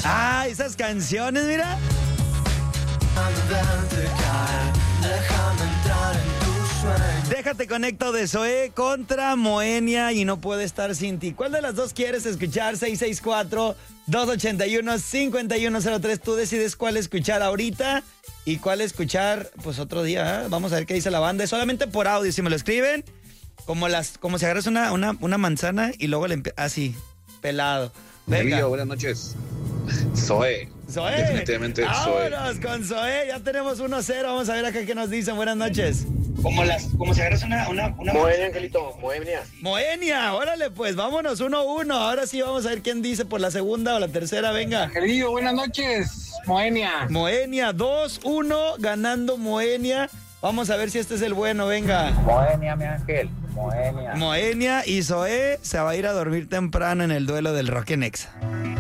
Ah, esas canciones, mira. Déjate conecto de Zoé contra Moenia y no puede estar sin ti. ¿Cuál de las dos quieres escuchar? 664-281-5103. Tú decides cuál escuchar ahorita y cuál escuchar pues otro día, ¿eh? Vamos a ver qué dice la banda. Es solamente por audio, si me lo escriben. Como si agarras una manzana y luego le así, pelado. Venga. Buenas noches. Zoé. Zoé. Definitivamente Zoé. Vámonos con Zoé. Ya tenemos 1-0. Vamos a ver acá qué nos dicen. Buenas noches. Como si agarras una Moenia, Angelito, Moenia. Moenia, órale pues, vámonos 1-1. Ahora sí vamos a ver quién dice por la segunda o la tercera, venga. Angelillo, buenas noches. Moenia. Moenia, 2-1, ganando Moenia. Vamos a ver si este es el bueno, venga. Moenia, mi ángel, Moenia. Moenia y Zoé se va a ir a dormir temprano en el duelo del Rock en Exa.